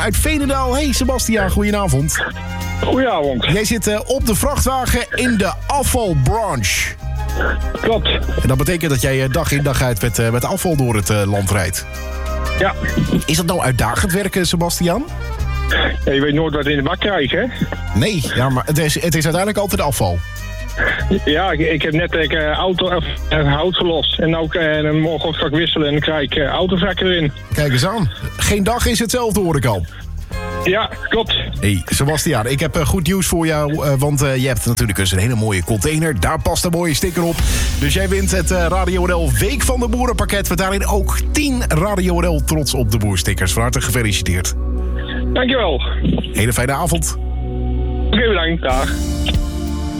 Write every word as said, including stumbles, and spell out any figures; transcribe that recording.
uit Veenendaal. Hey Sebastiaan, goedenavond. Goedenavond. Jij zit uh, op de vrachtwagen in de afvalbranche. Klopt. En dat betekent dat jij uh, dag in dag uit met, uh, met afval door het uh, land rijdt. Ja. Is dat nou uitdagend werken, Sebastiaan? Ja, je weet nooit wat je in de bak krijgt, hè? Nee, ja, maar het is, het is uiteindelijk altijd afval. Ja, ik, ik heb net uh, auto, uh, hout gelost. En ook uh, morgen ga ik wisselen en dan krijg ik uh, autozakken erin. Kijk eens aan. Geen dag is hetzelfde, hoor ik al. Ja, klopt. Hey, Sebastiaan, ik heb uh, goed nieuws voor jou. Uh, want uh, je hebt natuurlijk eens een hele mooie container. Daar past een mooie sticker op. Dus jij wint het uh, Radio N L Week van de Boerenpakket. Met daarin ook tien Radio N L Trots op de Boer stickers. Van harte gefeliciteerd. Dankjewel. Hele fijne avond. Oké, bedankt. Dag.